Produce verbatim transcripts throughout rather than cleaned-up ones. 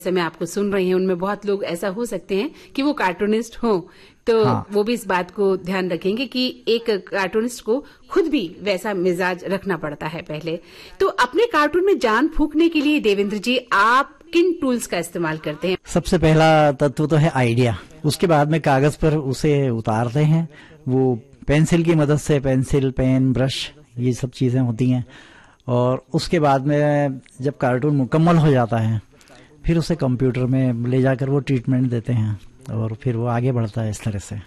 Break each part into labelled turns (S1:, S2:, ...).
S1: समय आपको सुन रहे हैं उनमें बहुत लोग ऐसा हो सकते हैं कि वो कार्टूनिस्ट हों, तो हाँ। वो भी इस बात को ध्यान रखेंगे कि एक कार्टूनिस्ट को खुद भी वैसा मिजाज रखना पड़ता है पहले। तो अपने कार्टून में जान फूंकने के लिए देवेंद्र जी आप किन टूल्स का इस्तेमाल करते हैं?
S2: सबसे पहला तत्व तो है आइडिया, उसके बाद में कागज पर उसे उतारते हैं। वो पेंसिल की मदद से, पेंसिल, पेन, ब्रश, ये सब चीजें होती हैं। और उसके बाद में जब कार्टून मुकम्मल हो जाता है फिर उसे कंप्यूटर में ले जाकर वो ट्रीटमेंट देते हैं और फिर वो आगे बढ़ता है इस तरह से।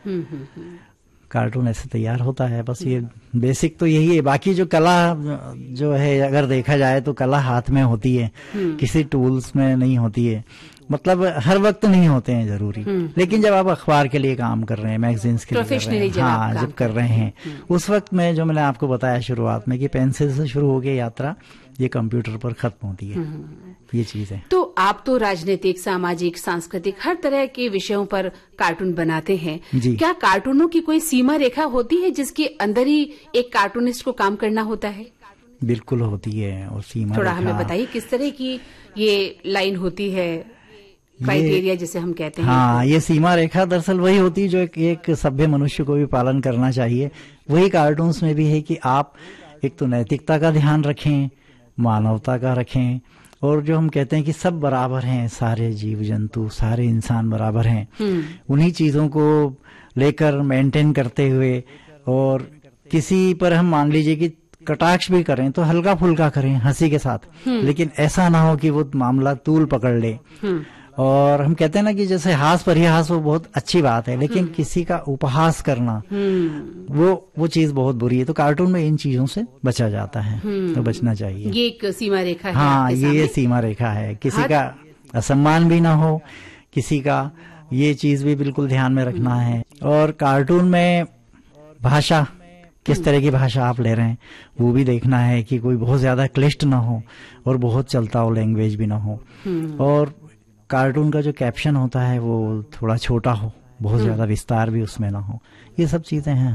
S2: कार्टून ऐसे तैयार होता है। बस ये बेसिक तो यही है। बाकी जो कला जो है अगर देखा जाए तो कला हाथ में होती है, किसी टूल्स में नहीं होती है। मतलब हर वक्त नहीं होते हैं जरूरी, लेकिन जब आप अखबार के लिए काम कर रहे हैं, मैगजीन्स के लिए कर रहे हैं, हाँ जब कर रहे हैं उस वक्त में जो मैंने आपको बताया शुरुआत में कि पेंसिल से शुरू हो गई यात्रा, ये कंप्यूटर पर खत्म होती है। ये चीज है।
S1: तो आप तो राजनीतिक, सामाजिक, सांस्कृतिक हर तरह के विषयों पर कार्टून बनाते हैं। क्या कार्टूनों की कोई सीमा रेखा होती है जिसके अंदर ही एक कार्टूनिस्ट को काम करना होता है?
S2: बिल्कुल होती है। और सीमा
S1: थोड़ा हमें बताइए किस तरह की ये लाइन होती है, क्राइटेरिया जिसे हम कहते हैं।
S2: हाँ, ये सीमा रेखा दरअसल वही होती है जो एक, एक सभ्य मनुष्य को भी पालन करना चाहिए। वही कार्टून्स में भी है कि आप एक तो नैतिकता का ध्यान रखें, मानवता का रखें, और जो हम कहते हैं कि सब बराबर हैं, सारे जीव जंतु, सारे इंसान बराबर हैं, उन्हीं चीजों को लेकर मेंटेन करते हुए, और किसी पर हम मान लीजिए कि कटाक्ष भी करें तो हल्का फुल्का करें, हंसी के साथ, लेकिन ऐसा ना हो कि वो मामला तूल पकड़ ले। और हम कहते हैं ना कि जैसे हास परिहास वो बहुत अच्छी बात है, लेकिन किसी का उपहास करना वो वो चीज बहुत बुरी है। तो कार्टून में इन चीजों से बचा जाता है, तो बचना चाहिए।
S1: ये एक सीमा रेखा है।
S2: हाँ, ये ये सीमा रेखा है। किसी का असम्मान भी ना हो, किसी का, ये चीज भी बिल्कुल ध्यान में रखना है। और कार्टून में भाषा, किस तरह की भाषा आप ले रहे हैं वो भी देखना है कि कोई बहुत ज्यादा क्लिष्ट ना हो और बहुत चलता हो लैंग्वेज भी ना हो। और कार्टून का जो कैप्शन होता है वो थोड़ा छोटा हो, बहुत ज्यादा विस्तार भी उसमें ना हो। ये सब चीजें हैं।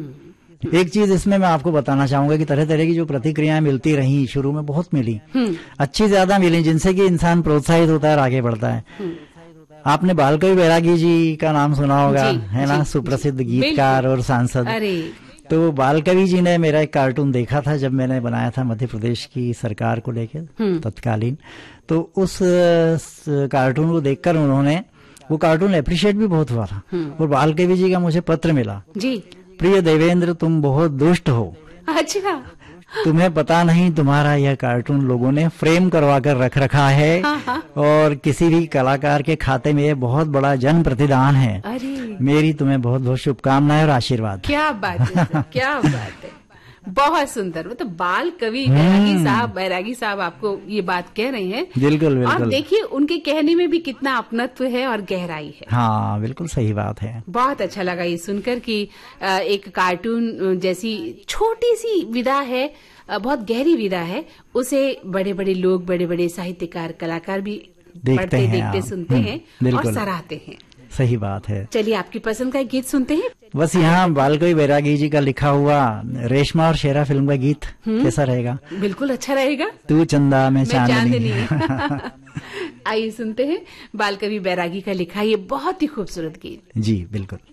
S2: एक चीज इसमें मैं आपको बताना चाहूंगा कि तरह तरह की जो प्रतिक्रियाएं मिलती रही, शुरू में बहुत मिली, अच्छी ज्यादा मिली, जिनसे कि इंसान प्रोत्साहित होता है और आगे बढ़ता है। आपने बालकवि बैरागी जी का नाम सुना होगा, है ना, सुप्रसिद्ध गीतकार और सांसद। तो बालकवि जी ने मेरा एक कार्टून देखा था जब मैंने बनाया था मध्य प्रदेश की सरकार को लेकर तत्कालीन। तो उस कार्टून को देखकर उन्होंने, वो कार्टून एप्रिशिएट भी बहुत हुआ था। और बालकवि जी का मुझे पत्र मिला जी, प्रिय देवेंद्र तुम बहुत दुष्ट हो।
S1: अच्छा,
S2: तुम्हें पता नहीं तुम्हारा यह कार्टून लोगों ने फ्रेम करवा कर रख रखा है। हाँ हाँ। और किसी भी कलाकार के खाते में ये बहुत बड़ा जन प्रतिदान है। अरे। मेरी तुम्हें बहुत बहुत शुभकामनाएं और आशीर्वाद।
S1: क्या बात है, क्या बात है, बहुत सुंदर। मतलब तो बाल कवि बैरागी साहब बैरागी साहब आपको ये बात कह रहे हैं।
S2: बिल्कुल बिल्कुल।
S1: और देखिए उनके कहने में भी कितना अपनत्व है और गहराई है।
S2: हाँ बिल्कुल सही बात है।
S1: बहुत अच्छा लगा ये सुनकर कि एक कार्टून जैसी छोटी सी विधा है, बहुत गहरी विधा है, उसे बड़े बड़े लोग, बड़े बड़े साहित्यकार, कलाकार भी पढ़ते, देखते, सुनते हैं और सराहते हैं।
S2: सही बात है।
S1: चलिए आपकी पसंद का गीत सुनते हैं।
S2: बस यहाँ बालकवि बैरागी जी का लिखा हुआ रेशमा और शेरा फिल्म का गीत कैसा रहेगा?
S1: बिल्कुल अच्छा रहेगा।
S2: तू चंदा में चांदनी।
S1: आइए सुनते हैं बालकवि बैरागी का लिखा ये बहुत ही खूबसूरत गीत।
S2: जी बिल्कुल।